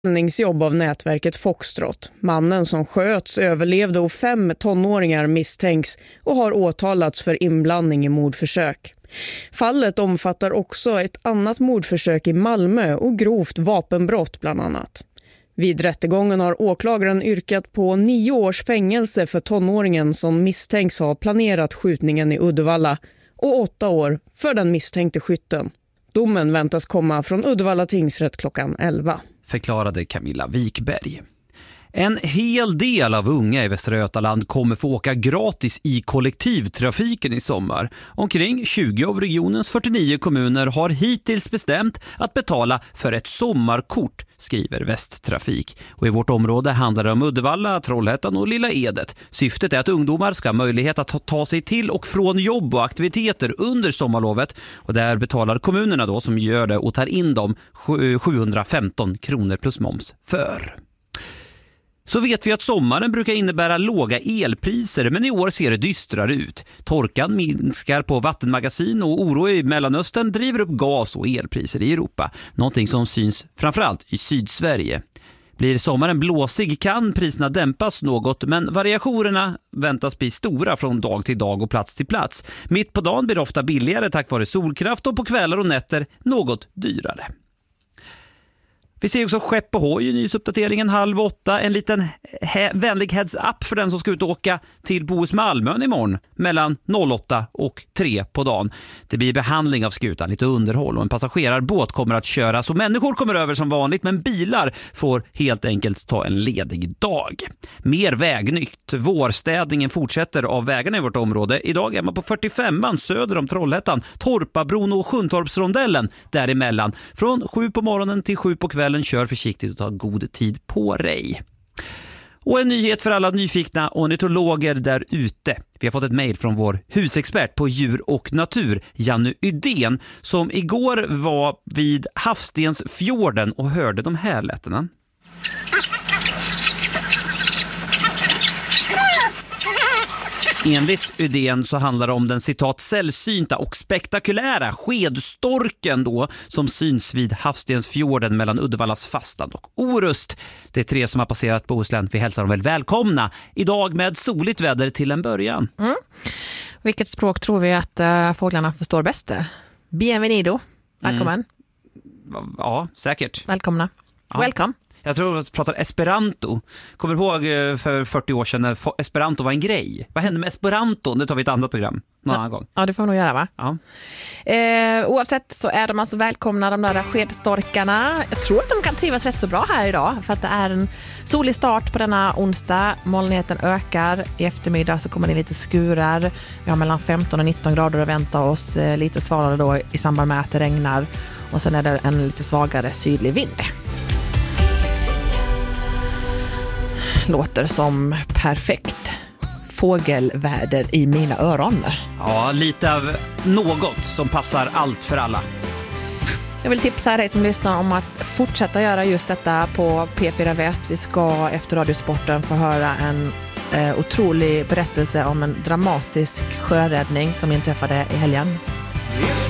jobb av nätverket Foxtrot. Mannen som sköts överlevde och 5 tonåringar misstänks och har åtalats för inblandning i mordförsök. Fallet omfattar också ett annat mordförsök i Malmö och grovt vapenbrott bland annat. Vid rättegången har åklagaren yrkat på 9 års fängelse för tonåringen som misstänks ha planerat skjutningen i Uddevalla och 8 år för den misstänkte skytten. Domen väntas komma från Uddevalla tingsrätt klockan 11. Förklarade Camilla Wikberg. En hel del av unga i Västra Götaland kommer få åka gratis i kollektivtrafiken i sommar. Omkring 20 av regionens 49 kommuner har hittills bestämt att betala för ett sommarkort, skriver Västtrafik. Och i vårt område handlar det om Uddevalla, Trollhättan och Lilla Edet. Syftet är att ungdomar ska ha möjlighet att ta sig till och från jobb och aktiviteter under sommarlovet. Och där betalar kommunerna då som gör det och tar in dem 715 kronor plus moms för. Så vet vi att sommaren brukar innebära låga elpriser, men i år ser det dystrare ut. Torkan minskar på vattenmagasin och oro i Mellanöstern driver upp gas- och elpriser i Europa. Någonting som syns framförallt i Sydsverige. Blir sommaren blåsig kan priserna dämpas något, men variationerna väntas bli stora från dag till dag och plats till plats. Mitt på dagen blir det ofta billigare tack vare solkraft och på kvällar och nätter något dyrare. Vi ser också Skepp och Hoj i nyhetsuppdateringen 7:30. En liten vänlig heads-up för den som ska ut och åka till Bohus-Malmön imorgon mellan 08 och 3 på dagen. Det blir behandling av skutan, lite underhåll och en passagerarbåt kommer att köras och människor kommer över som vanligt, men bilar får helt enkelt ta en ledig dag. Mer vägnytt. Vårstädningen fortsätter av vägarna i vårt område. Idag är man på 45an söder om Trollhättan, Torpabron och Sjuntorpsrondellen däremellan. Från 7 på morgonen till 7 på kvällen. Kör försiktigt och ta god tid på dig. Och en nyhet för alla nyfikna ornitologer där ute. Vi har fått ett mejl från vår husexpert på djur och natur, Janne Ydén, som igår var vid Havstensfjorden och hörde de här lätena. Enligt Ydén så handlar det om den citat sällsynta och spektakulära skedstorken då som syns vid Havstensfjorden mellan Uddevallas fastland och Orust. Det är 3 som har passerat Bohuslän. Vi hälsar dem väl välkomna idag med soligt väder till en början. Vilket språk tror vi att fåglarna förstår bäst? Bienvenido. Välkommen. Ja, säkert. Välkomna. Ja. Welcome. Jag tror att pratar esperanto. Kommer du ihåg för 40 år sedan när esperanto var en grej? Vad hände med esperanto? Det tar vi ett annat program någon annan gång. Ja, det får vi nog göra, va? Ja. Oavsett så är de alltså välkomna, de där skedstorkarna. Jag tror att de kan trivas rätt så bra här idag för att det är en solig start på denna onsdag. Molnigheten ökar. I eftermiddag så kommer det lite skurar. Vi har mellan 15 och 19 grader att vänta oss. Lite svalare då i samband med att det regnar. Och sen är det en lite svagare sydlig vind. Låter som perfekt fågelväder i mina öron. Ja, lite av något som passar allt för alla. Jag vill tipsa dig som lyssnar om att fortsätta göra just detta på P4 Väst. Vi ska efter Radiosporten få höra en otrolig berättelse om en dramatisk sjöräddning som inträffade i helgen. It's